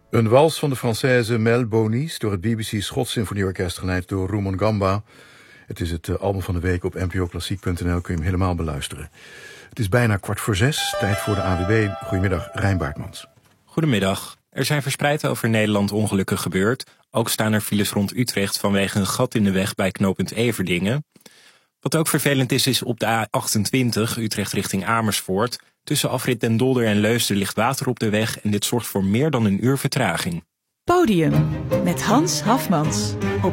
Een wals van de Française Mel Bonis door het BBC Schots Symfonieorkest geleid door Rumon Gamba. Het is het album van de week op npoklassiek.nl. Kun je hem helemaal beluisteren. Het is bijna 5:15, tijd voor de AWB. Goedemiddag, Rijn Baartmans. Goedemiddag. Er zijn verspreid over Nederland ongelukken gebeurd. Ook staan er files rond Utrecht vanwege een gat in de weg bij knooppunt Everdingen. Wat ook vervelend is op de A28 Utrecht richting Amersfoort. Tussen afrit Den Dolder en Leusden ligt water op de weg en dit zorgt voor meer dan een uur vertraging. Podium met Hans Hafmans op